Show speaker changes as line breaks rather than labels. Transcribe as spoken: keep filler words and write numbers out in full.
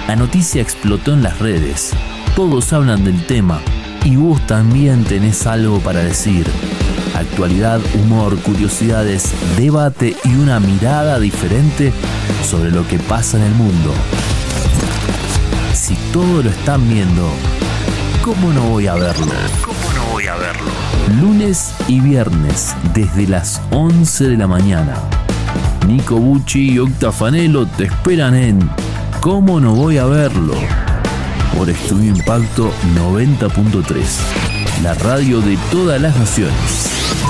La noticia explotó en las redes. Todos hablan del tema y vos también tenés algo para decir. Actualidad, humor, curiosidades, debate y una mirada diferente sobre lo que pasa en el mundo. Si todo lo están viendo, ¿cómo no voy a verlo? ¿Cómo no voy a verlo? Lunes y viernes, desde las once de la mañana. Nico Bucci y Octa Fanelo te esperan en ¿Cómo no voy a verlo? Por Estudio Impacto noventa punto tres, la radio de todas las naciones.